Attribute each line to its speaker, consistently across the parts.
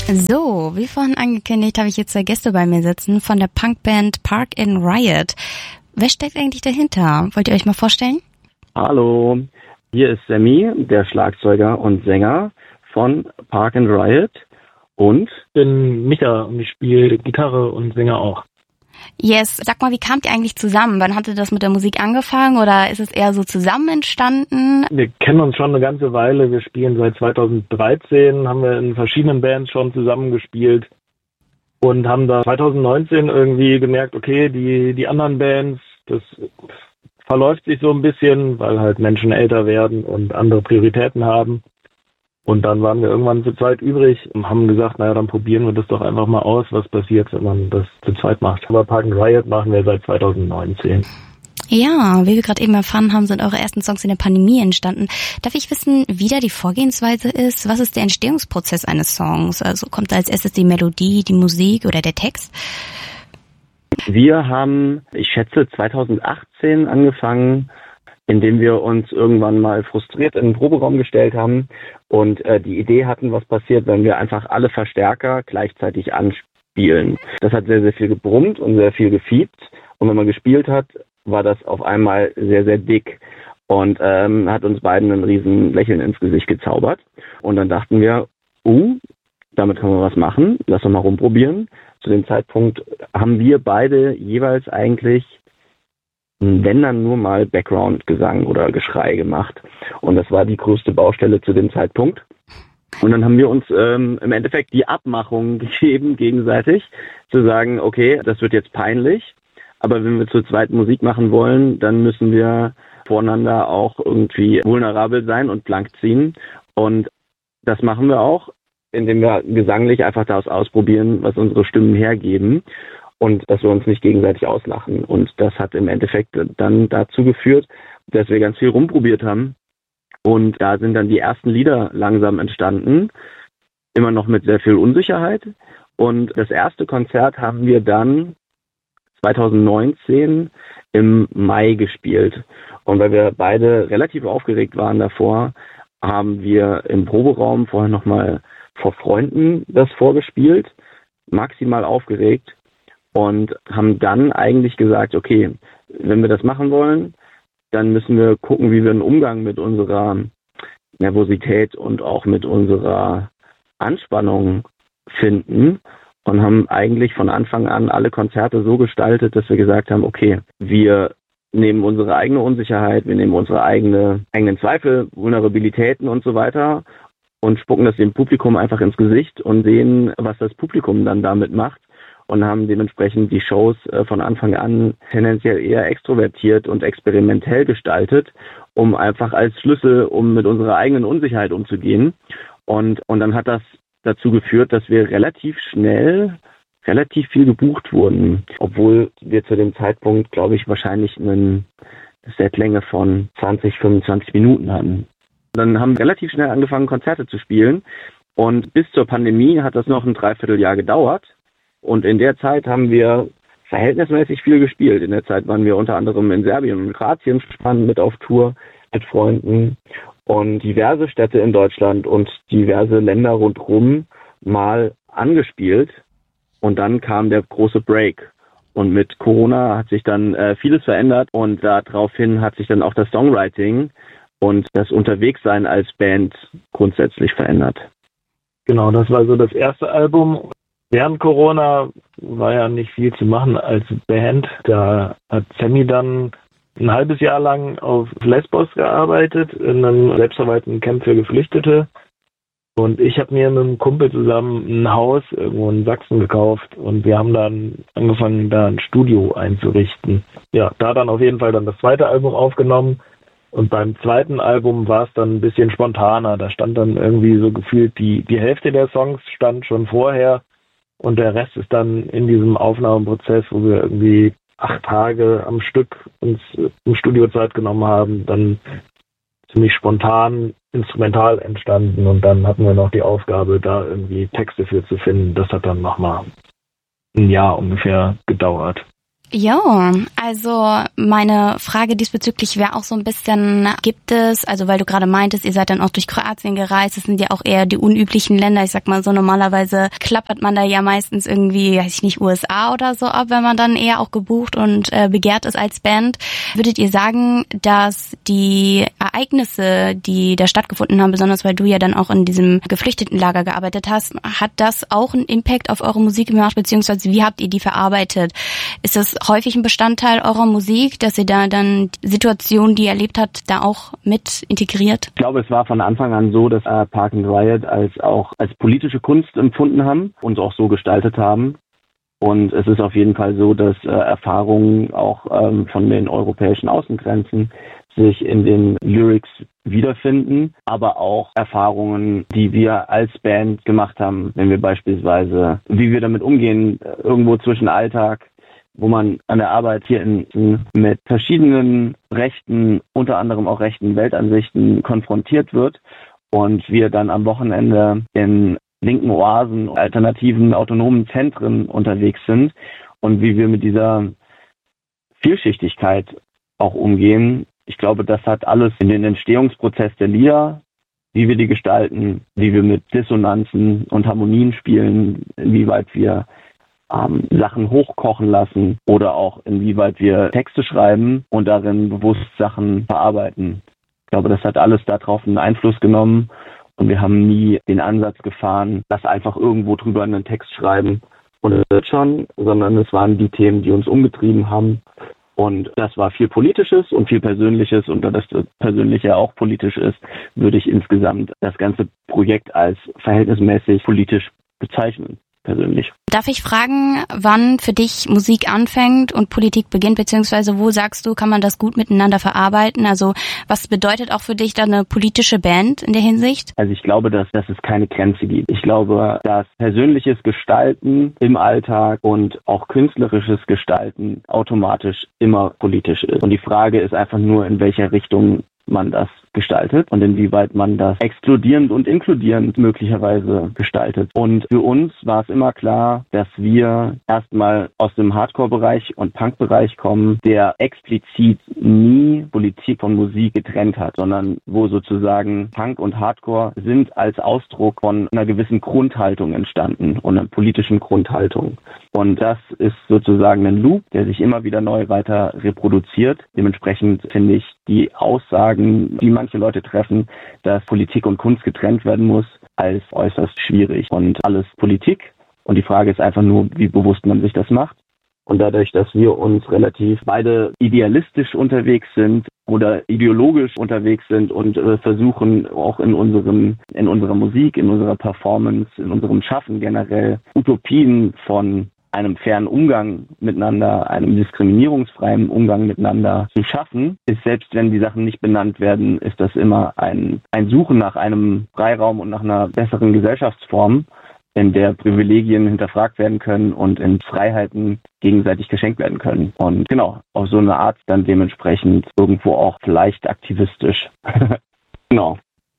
Speaker 1: So, wie vorhin angekündigt, habe ich jetzt 2 Gäste bei mir sitzen von der Punkband Park and Riot. Wer steckt eigentlich dahinter? Wollt ihr euch mal vorstellen?
Speaker 2: Hallo, hier ist Sammy, der Schlagzeuger und Sänger von Park and Riot. Und?
Speaker 3: Ich bin Micha und ich spiele Gitarre und singe auch.
Speaker 1: Yes, sag mal, wie kamt ihr eigentlich zusammen? Wann hatte das mit der Musik angefangen oder ist es eher so zusammen entstanden?
Speaker 3: Wir kennen uns schon eine ganze Weile. Wir spielen seit 2013, haben wir in verschiedenen Bands schon zusammen gespielt und haben da 2019 irgendwie gemerkt, okay, die anderen Bands, das verläuft sich so ein bisschen, weil halt Menschen älter werden und andere Prioritäten haben. Und dann waren wir irgendwann zu zweit übrig und haben gesagt, naja, dann probieren wir das doch einfach mal aus, was passiert, wenn man das zu zweit macht. Aber Park and Riot machen wir seit 2019.
Speaker 1: Ja, wie wir gerade eben erfahren haben, sind eure ersten Songs in der Pandemie entstanden. Darf ich wissen, wie da die Vorgehensweise ist? Was ist der Entstehungsprozess eines Songs? Also kommt da als erstes die Melodie, die Musik oder der Text?
Speaker 2: Wir haben, ich schätze, 2018 angefangen, indem wir uns irgendwann mal frustriert in den Proberaum gestellt haben und die Idee hatten, was passiert, wenn wir einfach alle Verstärker gleichzeitig anspielen. Das hat sehr, sehr viel gebrummt und sehr viel gefiebt. Und wenn man gespielt hat, war das auf einmal sehr, sehr dick und hat uns beiden ein riesen Lächeln ins Gesicht gezaubert. Und dann dachten wir, damit können wir was machen, lass uns mal rumprobieren. Zu dem Zeitpunkt haben wir beide jeweils eigentlich, wenn dann nur mal Background-Gesang oder Geschrei gemacht. Und das war die größte Baustelle zu dem Zeitpunkt. Und dann haben wir uns im Endeffekt die Abmachung gegeben, gegenseitig, zu sagen, okay, das wird jetzt peinlich, aber wenn wir zu zweit Musik machen wollen, dann müssen wir voreinander auch irgendwie vulnerabel sein und blank ziehen. Und das machen wir auch, indem wir gesanglich einfach das ausprobieren, was unsere Stimmen hergeben. Und dass wir uns nicht gegenseitig auslachen. Und das hat im Endeffekt dann dazu geführt, dass wir ganz viel rumprobiert haben. Und da sind dann die ersten Lieder langsam entstanden, immer noch mit sehr viel Unsicherheit. Und das erste Konzert haben wir dann 2019 im Mai gespielt. Und weil wir beide relativ aufgeregt waren davor, haben wir im Proberaum vorher nochmal vor Freunden das vorgespielt, maximal aufgeregt. Und haben dann eigentlich gesagt, okay, wenn wir das machen wollen, dann müssen wir gucken, wie wir einen Umgang mit unserer Nervosität und auch mit unserer Anspannung finden. Und haben eigentlich von Anfang an alle Konzerte so gestaltet, dass wir gesagt haben, okay, wir nehmen unsere eigene Unsicherheit, wir nehmen unsere eigenen Zweifel, Vulnerabilitäten und so weiter und spucken das dem Publikum einfach ins Gesicht und sehen, was das Publikum dann damit macht. Und haben dementsprechend die Shows von Anfang an tendenziell eher extrovertiert und experimentell gestaltet, um einfach als Schlüssel, um mit unserer eigenen Unsicherheit umzugehen. Und dann hat das dazu geführt, dass wir relativ schnell relativ viel gebucht wurden, obwohl wir zu dem Zeitpunkt, glaube ich, wahrscheinlich eine Setlänge von 20, 25 Minuten hatten. Dann haben wir relativ schnell angefangen, Konzerte zu spielen. Und bis zur Pandemie hat das noch ein Dreivierteljahr gedauert. Und in der Zeit haben wir verhältnismäßig viel gespielt. In der Zeit waren wir unter anderem in Serbien und Kroatien spannend mit auf Tour mit Freunden und diverse Städte in Deutschland und diverse Länder rundherum mal angespielt. Und dann kam der große Break. Und mit Corona hat sich dann vieles verändert und daraufhin hat sich dann auch das Songwriting und das Unterwegssein als Band grundsätzlich verändert.
Speaker 3: Genau, das war so das erste Album. Während Corona war ja nicht viel zu machen als Band. Da hat Sammy dann ein halbes Jahr lang auf Lesbos gearbeitet, in einem selbstverwalteten Camp für Geflüchtete. Und ich habe mir mit einem Kumpel zusammen ein Haus irgendwo in Sachsen gekauft und wir haben dann angefangen, da ein Studio einzurichten. Ja, da dann auf jeden Fall dann das zweite Album aufgenommen. Und beim zweiten Album war es dann ein bisschen spontaner. Da stand dann irgendwie so gefühlt die Hälfte der Songs stand schon vorher. Und der Rest ist dann in diesem Aufnahmeprozess, wo wir irgendwie 8 Tage am Stück uns im Studio Zeit genommen haben, dann ziemlich spontan instrumental entstanden. Und dann hatten wir noch die Aufgabe, da irgendwie Texte für zu finden. Das hat dann nochmal ein Jahr ungefähr gedauert.
Speaker 1: Ja, also meine Frage diesbezüglich wäre auch so ein bisschen, gibt es, also weil du gerade meintest, ihr seid dann auch durch Kroatien gereist, das sind ja auch eher die unüblichen Länder, ich sag mal so, normalerweise klappert man da ja meistens irgendwie, weiß ich nicht, USA oder so ab, wenn man dann eher auch gebucht und begehrt ist als Band. Würdet ihr sagen, dass die Ereignisse, die da stattgefunden haben, besonders weil du ja dann auch in diesem Geflüchtetenlager gearbeitet hast, hat das auch einen Impact auf eure Musik gemacht, beziehungsweise wie habt ihr die verarbeitet? Ist das häufig ein Bestandteil eurer Musik, dass ihr da dann Situationen, die ihr erlebt habt, da auch mit integriert?
Speaker 2: Ich glaube, es war von Anfang an so, dass Park and Riot als politische Kunst empfunden haben und auch so gestaltet haben. Und es ist auf jeden Fall so, dass Erfahrungen auch von den europäischen Außengrenzen sich in den Lyrics wiederfinden, aber auch Erfahrungen, die wir als Band gemacht haben, wenn wir beispielsweise, wie wir damit umgehen, irgendwo zwischen Alltag, wo man an der Arbeit hier mit verschiedenen rechten, unter anderem auch rechten Weltansichten konfrontiert wird und wir dann am Wochenende in linken Oasen, alternativen, autonomen Zentren unterwegs sind und wie wir mit dieser Vielschichtigkeit auch umgehen. Ich glaube, das hat alles in den Entstehungsprozess der Lieder, wie wir die gestalten, wie wir mit Dissonanzen und Harmonien spielen, inwieweit wir Sachen hochkochen lassen oder auch inwieweit wir Texte schreiben und darin bewusst Sachen verarbeiten. Ich glaube, das hat alles darauf einen Einfluss genommen und wir haben nie den Ansatz gefahren, dass einfach irgendwo drüber einen Text schreiben und das wird schon, sondern es waren die Themen, die uns umgetrieben haben. Und das war viel Politisches und viel Persönliches. Und da das Persönliche auch politisch ist, würde ich insgesamt das ganze Projekt als verhältnismäßig politisch bezeichnen. Persönlich.
Speaker 1: Darf ich fragen, wann für dich Musik anfängt und Politik beginnt, beziehungsweise wo sagst du, kann man das gut miteinander verarbeiten? Also was bedeutet auch für dich da eine politische Band in der Hinsicht?
Speaker 2: Also ich glaube, dass es keine Grenze gibt. Ich glaube, dass persönliches Gestalten im Alltag und auch künstlerisches Gestalten automatisch immer politisch ist. Und die Frage ist einfach nur, in welcher Richtung man das gestaltet und inwieweit man das exkludierend und inkludierend möglicherweise gestaltet. Und für uns war es immer klar, dass wir erstmal aus dem Hardcore-Bereich und Punk-Bereich kommen, der explizit nie Politik von Musik getrennt hat, sondern wo sozusagen Punk und Hardcore sind als Ausdruck von einer gewissen Grundhaltung entstanden und einer politischen Grundhaltung. Und das ist sozusagen ein Loop, der sich immer wieder neu weiter reproduziert. Dementsprechend finde ich die Aussagen, die manche Leute treffen, dass Politik und Kunst getrennt werden muss, als äußerst schwierig. Und alles Politik. Und die Frage ist einfach nur, wie bewusst man sich das macht. Und dadurch, dass wir uns relativ beide idealistisch unterwegs sind oder ideologisch unterwegs sind und versuchen auch in unserer Musik, in unserer Performance, in unserem Schaffen generell Utopien von einem fairen Umgang miteinander, einem diskriminierungsfreien Umgang miteinander zu schaffen, ist, selbst wenn die Sachen nicht benannt werden, ist das immer ein Suchen nach einem Freiraum und nach einer besseren Gesellschaftsform, in der Privilegien hinterfragt werden können und in Freiheiten gegenseitig geschenkt werden können. Und genau, auf so eine Art dann dementsprechend irgendwo auch vielleicht aktivistisch. Genau.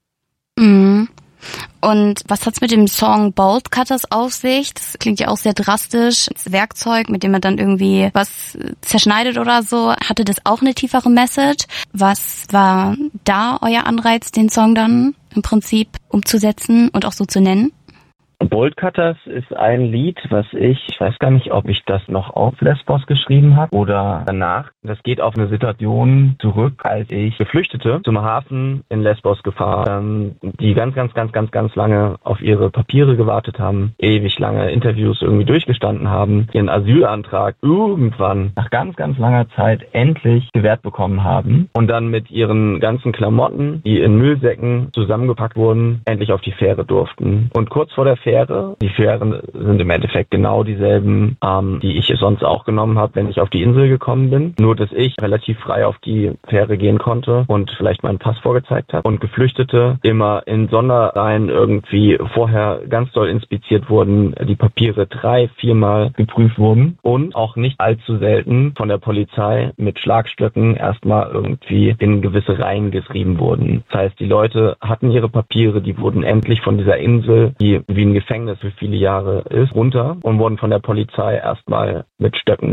Speaker 1: Mhm. Und was hat's mit dem Song Bolt Cutters auf sich? Das klingt ja auch sehr drastisch. Das Werkzeug, mit dem man dann irgendwie was zerschneidet oder so. Hatte das auch eine tiefere Message? Was war da euer Anreiz, den Song dann im Prinzip umzusetzen und auch so zu nennen?
Speaker 2: Bolt Cutters ist ein Lied, was ich weiß gar nicht, ob ich das noch auf Lesbos geschrieben habe oder danach. Das geht auf eine Situation zurück, als ich Geflüchtete zum Hafen in Lesbos gefahren, die ganz lange auf ihre Papiere gewartet haben, ewig lange Interviews irgendwie durchgestanden haben, ihren Asylantrag irgendwann nach ganz langer Zeit endlich gewährt bekommen haben und dann mit ihren ganzen Klamotten, die in Müllsäcken zusammengepackt wurden, endlich auf die Fähre durften. Und kurz vor der Fähre. Die Fähren sind im Endeffekt genau dieselben, die ich sonst auch genommen habe, wenn ich auf die Insel gekommen bin. Nur, dass ich relativ frei auf die Fähre gehen konnte und vielleicht meinen Pass vorgezeigt habe. Und Geflüchtete immer in Sonderreihen irgendwie vorher ganz doll inspiziert wurden, die Papiere 3-4 Mal geprüft wurden und auch nicht allzu selten von der Polizei mit Schlagstöcken erstmal irgendwie in gewisse Reihen getrieben wurden. Das heißt, die Leute hatten ihre Papiere, die wurden endlich von dieser Insel, die wie ein Gefängnis für viele Jahre ist, runter und wurden von der Polizei erstmal mit Stöcken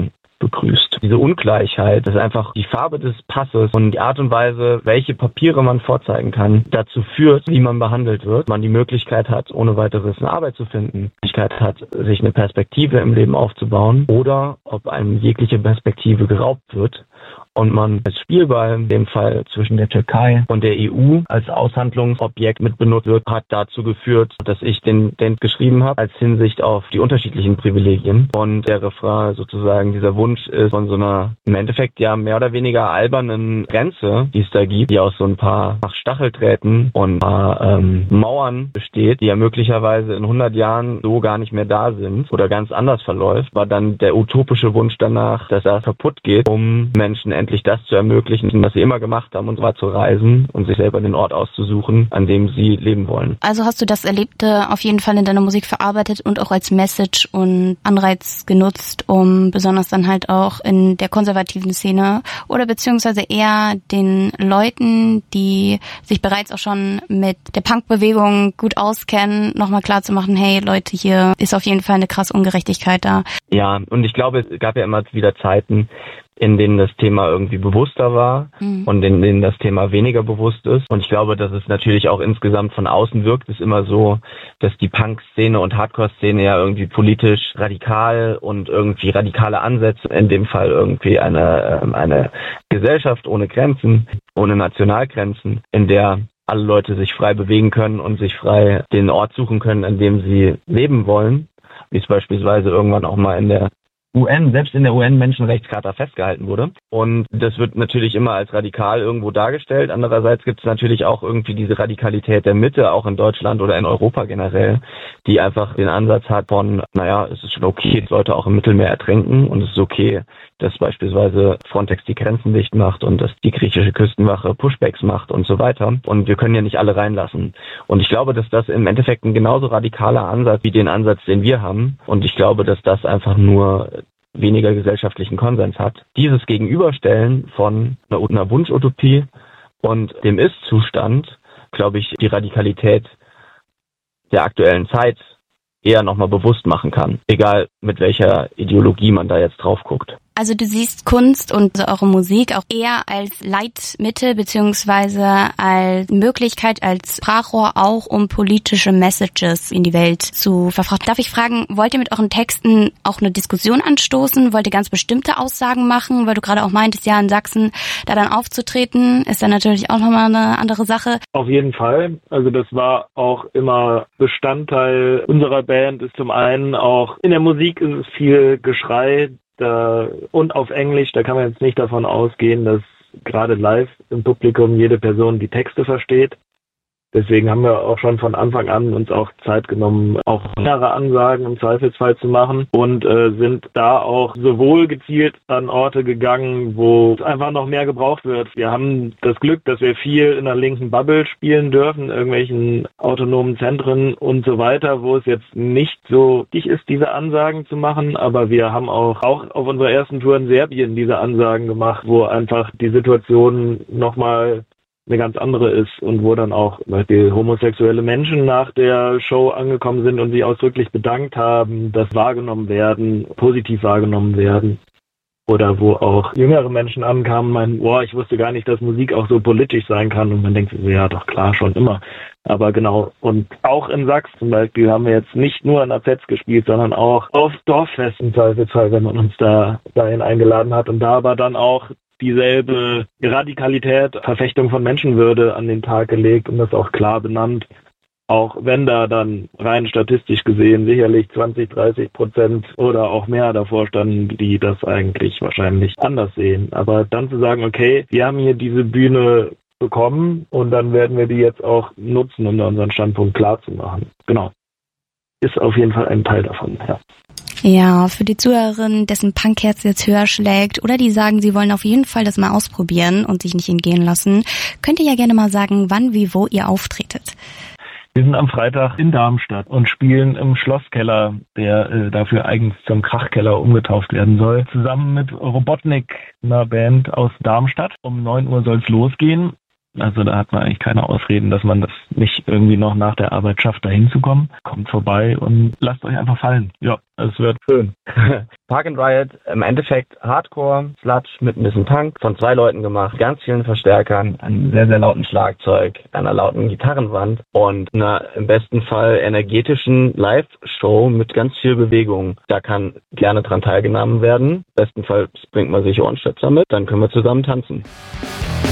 Speaker 3: begrüßt.
Speaker 2: Diese Ungleichheit, das ist einfach die Farbe des Passes und die Art und Weise, welche Papiere man vorzeigen kann, dazu führt, wie man behandelt wird. Man die Möglichkeit hat, ohne weiteres eine Arbeit zu finden, die Möglichkeit hat, sich eine Perspektive im Leben aufzubauen oder ob einem jegliche Perspektive geraubt wird. Und man als Spielball, in dem Fall zwischen der Türkei und der EU, als Aushandlungsobjekt mit benutzt wird, hat dazu geführt, dass ich den geschrieben habe, als Hinsicht auf die unterschiedlichen Privilegien. Und der Refrain sozusagen, dieser Wunsch ist von so einer, im Endeffekt ja mehr oder weniger albernen Grenze, die es da gibt, die aus so ein paar Stacheldrähten und ein paar Mauern besteht, die ja möglicherweise in 100 Jahren so gar nicht mehr da sind oder ganz anders verläuft, war dann der utopische Wunsch danach, dass das kaputt geht, um Menschen endlich das zu ermöglichen, was sie immer gemacht haben, und zwar zu reisen und sich selber den Ort auszusuchen, an dem sie leben wollen.
Speaker 1: Also hast du das Erlebte auf jeden Fall in deiner Musik verarbeitet und auch als Message und Anreiz genutzt, um besonders dann halt auch in der konservativen Szene oder beziehungsweise eher den Leuten, die sich bereits auch schon mit der Punkbewegung gut auskennen, nochmal klar zu machen, hey Leute, hier ist auf jeden Fall eine krasse Ungerechtigkeit da.
Speaker 2: Ja, und ich glaube, es gab ja immer wieder Zeiten, in denen das Thema irgendwie bewusster war und in denen das Thema weniger bewusst ist. Und ich glaube, dass es natürlich auch insgesamt von außen wirkt, ist immer so, dass die Punk-Szene und Hardcore-Szene ja irgendwie politisch radikal und irgendwie radikale Ansätze, in dem Fall irgendwie eine Gesellschaft ohne Grenzen, ohne Nationalgrenzen, in der alle Leute sich frei bewegen können und sich frei den Ort suchen können, an dem sie leben wollen, wie es beispielsweise irgendwann auch mal in der selbst in der UN-Menschenrechtscharta festgehalten wurde. Und das wird natürlich immer als radikal irgendwo dargestellt. Andererseits gibt es natürlich auch irgendwie diese Radikalität der Mitte, auch in Deutschland oder in Europa generell, die einfach den Ansatz hat von, es ist schon okay, dass Leute auch im Mittelmeer ertrinken und es ist okay, dass beispielsweise Frontex die Grenzen dicht macht und dass die griechische Küstenwache Pushbacks macht und so weiter. Und wir können ja nicht alle reinlassen. Und ich glaube, dass das im Endeffekt ein genauso radikaler Ansatz wie den Ansatz, den wir haben. Und ich glaube, dass das einfach nur weniger gesellschaftlichen Konsens hat. Dieses Gegenüberstellen von einer Wunschutopie und dem Ist-Zustand, glaube ich, die Radikalität der aktuellen Zeit eher nochmal bewusst machen kann. Egal, mit welcher Ideologie man da jetzt drauf guckt.
Speaker 1: Also du siehst Kunst und eure Musik auch eher als Leitmittel beziehungsweise als Möglichkeit, als Sprachrohr auch, um politische Messages in die Welt zu verfrachten. Darf ich fragen, wollt ihr mit euren Texten auch eine Diskussion anstoßen? Wollt ihr ganz bestimmte Aussagen machen? Weil du gerade auch meintest, ja, in Sachsen da dann aufzutreten, ist dann natürlich auch nochmal eine andere Sache.
Speaker 3: Auf jeden Fall. Also das war auch immer Bestandteil unserer Band. Ist zum einen auch in der Musik ist es viel Geschrei, und auf Englisch, da kann man jetzt nicht davon ausgehen, dass gerade live im Publikum jede Person die Texte versteht. Deswegen haben wir auch schon von Anfang an uns auch Zeit genommen, auch längere Ansagen im Zweifelsfall zu machen und sind da auch sowohl gezielt an Orte gegangen, wo es einfach noch mehr gebraucht wird. Wir haben das Glück, dass wir viel in der linken Bubble spielen dürfen, irgendwelchen autonomen Zentren und so weiter, wo es jetzt nicht so wichtig ist, diese Ansagen zu machen, aber wir haben auch auf unserer ersten Tour in Serbien diese Ansagen gemacht, wo einfach die Situation nochmal eine ganz andere ist und wo dann auch zum Beispiel homosexuelle Menschen nach der Show angekommen sind und sich ausdrücklich bedankt haben, dass wahrgenommen werden, positiv wahrgenommen werden. Oder wo auch jüngere Menschen ankamen und meinten, ich wusste gar nicht, dass Musik auch so politisch sein kann. Und man denkt sich so, ja doch klar, schon immer. Aber genau, und auch in Sachsen zum Beispiel haben wir jetzt nicht nur in AZ gespielt, sondern auch auf Dorffesten im Zweifelsfall, wenn man uns dahin eingeladen hat. Und da aber dann auch dieselbe Radikalität, Verfechtung von Menschenwürde an den Tag gelegt und das auch klar benannt. Auch wenn da dann rein statistisch gesehen sicherlich 20-30% oder auch mehr davor standen, die das eigentlich wahrscheinlich anders sehen. Aber dann zu sagen, okay, wir haben hier diese Bühne bekommen und dann werden wir die jetzt auch nutzen, um unseren Standpunkt klar zu machen. Genau. Ist auf jeden Fall ein Teil davon, ja.
Speaker 1: Ja, für die Zuhörerinnen, dessen Punkherz jetzt höher schlägt oder die sagen, sie wollen auf jeden Fall das mal ausprobieren und sich nicht entgehen lassen, könnt ihr ja gerne mal sagen, wann, wie, wo ihr auftretet.
Speaker 3: Wir sind am Freitag in Darmstadt und spielen im Schlosskeller, der dafür eigens zum Krachkeller umgetauft werden soll, zusammen mit Robotnik, einer Band aus Darmstadt. Um 9 Uhr soll es losgehen. Also da hat man eigentlich keine Ausreden, dass man das nicht irgendwie noch nach der Arbeit schafft, da hinzukommen. Kommt vorbei und lasst euch einfach fallen. Ja, es wird schön.
Speaker 2: Park and Riot, im Endeffekt Hardcore, Sludge mit ein bisschen Punk, von 2 Leuten gemacht, ganz vielen Verstärkern, einem sehr, sehr lauten Schlagzeug, einer lauten Gitarrenwand und einer im besten Fall energetischen Live-Show mit ganz viel Bewegung. Da kann gerne dran teilgenommen werden. Im besten Fall bringt man sich Ohrenstöpsel mit, dann können wir zusammen tanzen.